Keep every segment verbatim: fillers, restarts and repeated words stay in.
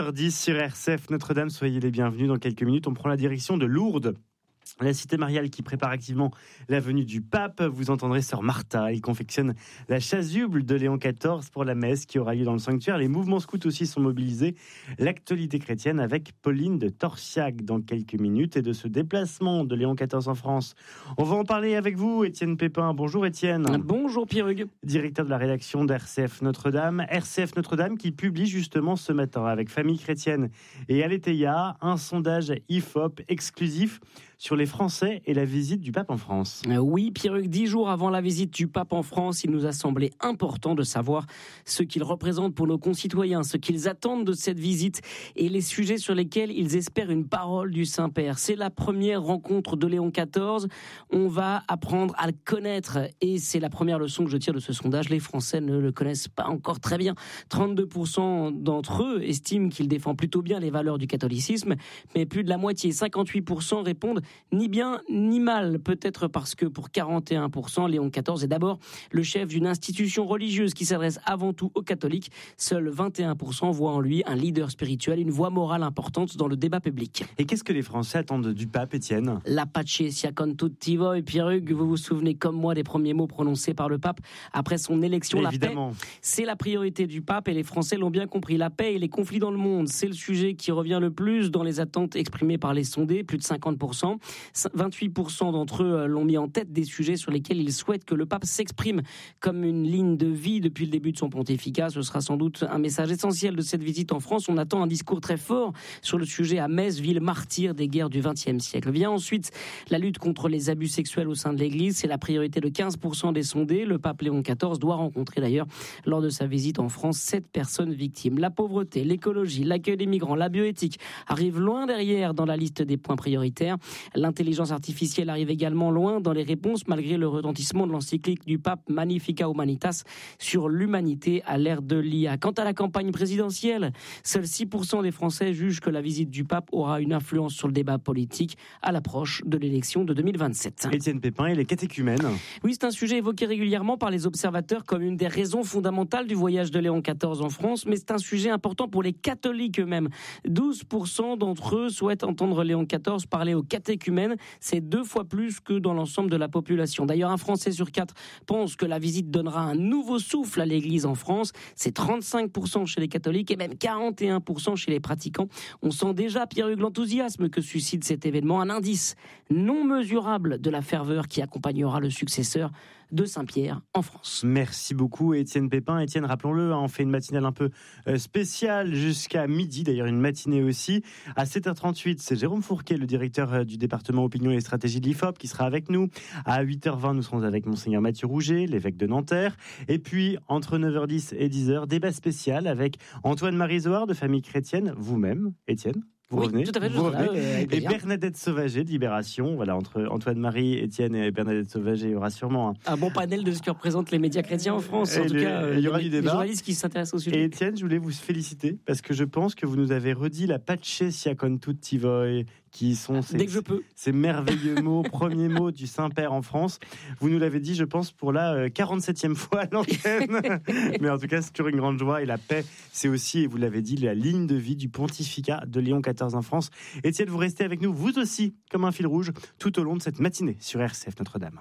heure dix sur R C F Notre-Dame, soyez les bienvenus. Dans quelques minutes, on prend la direction de Lourdes, la cité mariale qui prépare activement la venue du pape. Vous entendrez sœur Martha, il confectionne la chasuble de Léon quatorze pour la messe qui aura lieu dans le sanctuaire. Les mouvements scouts aussi sont mobilisés. L'actualité chrétienne avec Pauline de Torsiac dans quelques minutes. Et de ce déplacement de Léon quatorze en France, on va en parler avec vous, Étienne Pépin. Bonjour Étienne. Bonjour Pierre-Hugues. Directeur de la rédaction d'R C F Notre-Dame. R C F Notre-Dame qui publie justement ce matin avec Famille Chrétienne et Aletheia un sondage I F O P exclusif sur les Français et la visite du pape en France. Oui, Pierre-Hugues, dix jours avant la visite du pape en France, il nous a semblé important de savoir ce qu'il représente pour nos concitoyens, ce qu'ils attendent de cette visite et les sujets sur lesquels ils espèrent une parole du Saint-Père. C'est la première rencontre de Léon quatorze. On va apprendre à le connaître et c'est la première leçon que je tire de ce sondage. Les Français ne le connaissent pas encore très bien. trente-deux pour cent d'entre eux estiment qu'il défend plutôt bien les valeurs du catholicisme, mais plus de la moitié, cinquante-huit pour cent répondent ni bien ni mal, peut-être parce que pour quarante et un pour cent, Léon quatorze est d'abord le chef d'une institution religieuse qui s'adresse avant tout aux catholiques. Seuls vingt et un pour cent voient en lui un leader spirituel, une voix morale importante dans le débat public. Et qu'est-ce que les Français attendent du pape, Étienne ? La pace sia con tutti voi, Pierre-Hugues, vous vous souvenez comme moi des premiers mots prononcés par le pape après son élection. Évidemment. La paix, c'est la priorité du pape et les Français l'ont bien compris. La paix et les conflits dans le monde, c'est le sujet qui revient le plus dans les attentes exprimées par les sondés, plus de cinquante pour cent. vingt-huit pour cent d'entre eux l'ont mis en tête des sujets sur lesquels ils souhaitent que le pape s'exprime comme une ligne de vie depuis le début de son pontificat. Ce sera sans doute un message essentiel de cette visite en France. On attend un discours très fort sur le sujet à Metz, ville martyre des guerres du vingtième siècle. Vient ensuite la lutte contre les abus sexuels au sein de l'Église. C'est la priorité de quinze pour cent des sondés. Le pape Léon quatorze doit rencontrer d'ailleurs lors de sa visite en France sept personnes victimes. La pauvreté, l'écologie, l'accueil des migrants, la bioéthique arrivent loin derrière dans la liste des points prioritaires. L'intelligence artificielle arrive également loin dans les réponses malgré le retentissement de l'encyclique du pape Magnificat Humanitas sur l'humanité à l'ère de l'I A. Quant à la campagne présidentielle, seuls six pour cent des Français jugent que la visite du pape aura une influence sur le débat politique à l'approche de l'élection de deux mille vingt-sept. Étienne Pépin et les catéchumènes. Oui, c'est un sujet évoqué régulièrement par les observateurs comme une des raisons fondamentales du voyage de Léon quatorze en France, mais c'est un sujet important pour les catholiques eux-mêmes. douze pour cent d'entre eux souhaitent entendre Léon quatorze parler aux catéchumènes. C'est deux fois plus que dans l'ensemble de la population. D'ailleurs, un Français sur quatre pense que la visite donnera un nouveau souffle à l'Église en France. C'est trente-cinq pour cent chez les catholiques et même quarante et un pour cent chez les pratiquants. On sent déjà, Pierre-Hugues, l'enthousiasme que suscite cet événement, un indice non mesurable de la ferveur qui accompagnera le successeur de Saint-Pierre en France. Merci beaucoup Étienne Pépin. Étienne, rappelons-le, hein, on fait une matinale un peu euh, spéciale jusqu'à midi, d'ailleurs une matinée aussi. À sept heures trente-huit, c'est Jérôme Fourquet, le directeur euh, du département opinion et stratégie de l'I F O P, qui sera avec nous. À huit heures vingt, nous serons avec Monseigneur Mathieu Rouget, l'évêque de Nanterre. Et puis, entre neuf heures dix et dix heures, débat spécial avec Antoine-Marie Zohar de Famille Chrétienne, vous-même, Étienne. Vous oui, revenez, tout à fait, vous revenez. Là, euh, et Bernadette Sauvager de Libération. Voilà, entre Antoine-Marie, Étienne et Bernadette Sauvager, il y aura sûrement un, un bon panel de ce que représentent les médias chrétiens en France. Et en tout les, cas, il y aura les, du débat. Les journalistes qui s'intéressent au sujet. Et Étienne, je voulais vous féliciter parce que je pense que vous nous avez redit la pace sia con tutti voi, qui sont ces, Dès que je peux. ces merveilleux mots, premiers mots du Saint-Père en France. Vous nous l'avez dit, je pense, pour la quarante-septième fois à l'antenne. Mais en tout cas, c'est toujours une grande joie. Et la paix, c'est aussi, et vous l'avez dit, la ligne de vie du pontificat de Léon quatorze en France. Étienne, vous restez avec nous, vous aussi, comme un fil rouge, tout au long de cette matinée sur R C F Notre-Dame.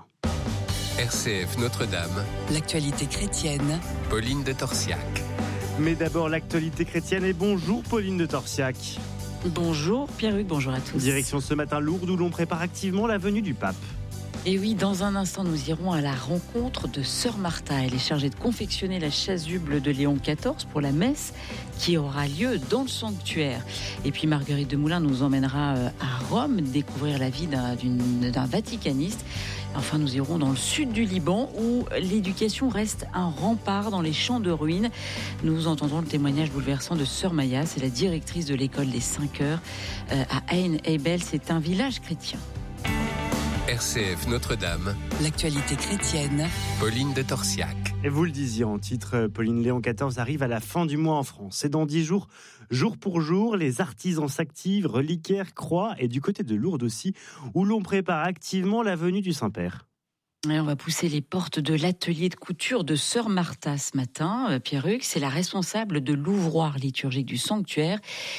R C F Notre-Dame. L'actualité chrétienne. Pauline de Torsiac. Mais d'abord, l'actualité chrétienne. Et bonjour, Pauline de Torsiac. Bonjour Pierre-Hugues, bonjour à tous. Direction ce matin Lourdes où l'on prépare activement la venue du pape. Et oui, dans un instant, nous irons à la rencontre de sœur Martha. Elle est chargée de confectionner la chasuble de Léon quatorze pour la messe qui aura lieu dans le sanctuaire. Et puis Marguerite de Moulin nous emmènera à Rome découvrir la vie d'un, d'une, d'un vaticaniste. Enfin, nous irons dans le sud du Liban où l'éducation reste un rempart dans les champs de ruines. Nous entendrons le témoignage bouleversant de sœur Maya, c'est la directrice de l'école des cinq heures à Ain Eibel. C'est un village chrétien. R C F Notre-Dame. L'actualité chrétienne. Pauline de Torsiac. Et vous le disiez en titre, Pauline, Léon quatorze arrive à la fin du mois en France. Et dans dix jours, jour pour jour, les artisans s'activent, reliquaires, croix, et du côté de Lourdes aussi, où l'on prépare activement la venue du Saint-Père. Et on va pousser les portes de l'atelier de couture de Sœur Martha ce matin. Pierruc, c'est la responsable de l'ouvroir liturgique du sanctuaire